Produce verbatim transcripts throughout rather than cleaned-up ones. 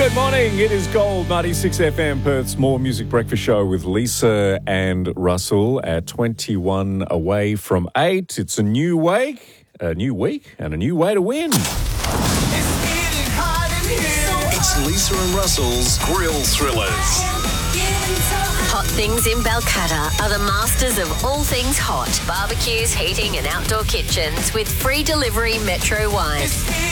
Good morning. It is Gold ninety-six F M, Perth's More Music Breakfast Show with Lisa and Russell at twenty-one away from eight. It's a new week, a new week, and a new way to win. It's Lisa and Russell's Grill Thrillers. Hot Things in Balcatta are the masters of all things hot. Barbecues, heating and outdoor kitchens with free delivery Metro-wide.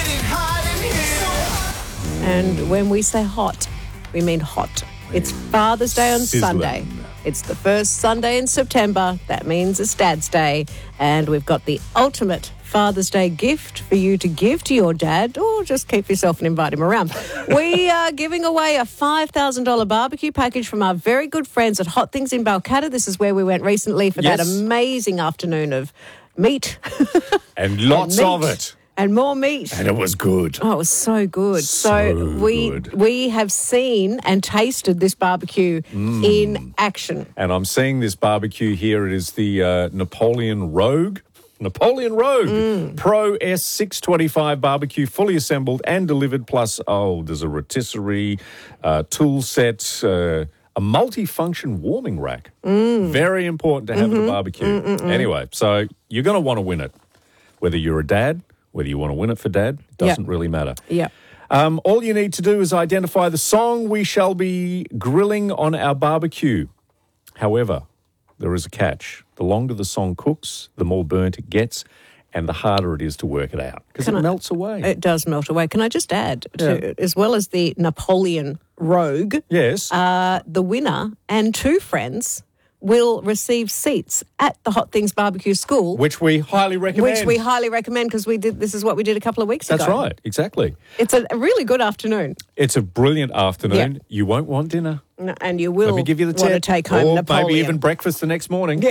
And when we say hot, we mean hot. It's Father's Day on Sizzling. Sunday. It's the first Sunday in September. That means it's Dad's Day. And we've got the ultimate Father's Day gift for you to give to your dad, or just keep yourself and invite him around. We are giving away a five thousand dollars barbecue package from our very good friends at Hot Things in Balcatta. This is where we went recently for Yes. that amazing afternoon of meat. And lots And of meat. it. And more meat. And it was good. Oh, it was so good. So, So we good. we have seen and tasted this barbecue Mm. in action. And I'm seeing this barbecue here. It is the uh, Napoleon Rogue. Napoleon Rogue Mm. Pro S six twenty-five barbecue, fully assembled and delivered. Plus, oh, there's a rotisserie, uh, tool set, uh, a multi-function warming rack. Mm. Very important to have Mm-hmm. at a barbecue. Anyway, so you're going to want to win it. Whether you're a dad, whether you want to win it for dad, doesn't really matter. Yeah. Um, all you need to do is identify the song we shall be grilling on our barbecue. However, there is a catch. The longer the song cooks, the more burnt it gets, and the harder it is to work it out because it Can I- melts away. It does melt away. Can I just add, to, as well as the Napoleon Rogue, yes. uh, the winner and two friends will receive seats at the Hot Things Barbecue School, which we highly recommend. which we highly recommend because we did. This is what we did a couple of weeks That's ago. right, exactly. It's a, a really good afternoon, It's a brilliant afternoon. Yeah. You won't want dinner. and you will Let me give you the want to tip. take home or Napoleon. maybe even breakfast the next morning.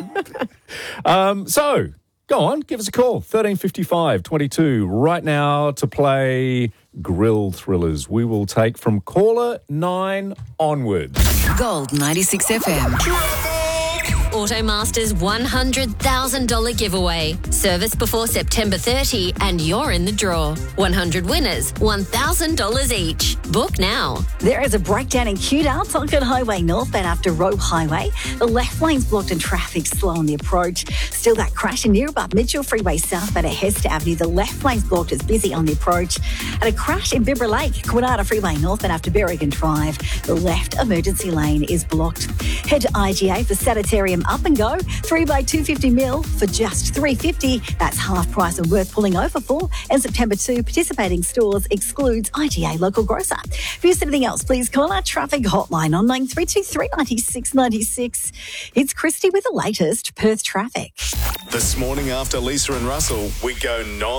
um, so, go on, give us a call. thirteen fifty-five twenty-two right now to play Grill Thrillers. We will take from caller nine onwards. Gold ninety-six F M. Automasters one hundred thousand dollars giveaway. Service before September thirtieth and you're in the draw. one hundred winners, one thousand dollars each. Book now. There is a breakdown in Cudal, Tonkin Highway northbound after Roe Highway. The left lane's blocked and traffic slow on the approach. Still that crash in near above Mitchell Freeway southbound at Hester Avenue. The left lane's blocked as busy on the approach. And a crash in Bibra Lake, Quinata Freeway northbound after Berrigan Drive. The left emergency lane is blocked. Head to I G A for Sanitarium Up and Go. three by two hundred fifty mil for just three dollars fifty. That's half price and worth pulling over for. And September second, participating stores excludes I G A local grocer. For anything else, please call our traffic hotline on nine three two three, nine six nine six. It's Christy with the latest Perth traffic. This morning after Lisa and Russell, we go non